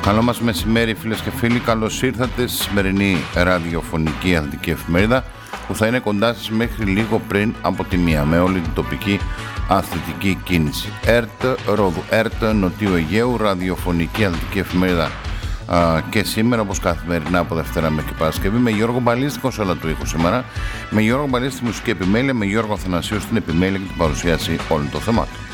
Καλό μας μεσημέρι φίλες και φίλοι, καλώς ήρθατε στη σημερινή ραδιοφωνική αθλητική εφημερίδα που θα είναι κοντά σας μέχρι λίγο πριν από τη μία με όλη την τοπική αθλητική κίνηση. ΕΡΤ Ρόδου, ΕΡΤ Νοτιού Αιγαίου, ραδιοφωνική αθλητική εφημερίδα και σήμερα όπως καθημερινά από Δευτέρα μέχρι και Παρασκευή με Γιώργο Μπαλίστη κονσόλα του ήχου σήμερα, με Γιώργο Μπαλίστη στη μουσική επιμέλεια, με Γιώργο Αθανασίου στην επιμέλεια και την παρουσίαση όλων των θεμάτων.